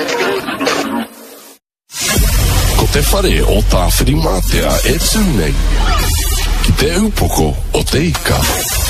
Ko te whare o tā whirimātea e tūnei. Ki te upoko o te ika.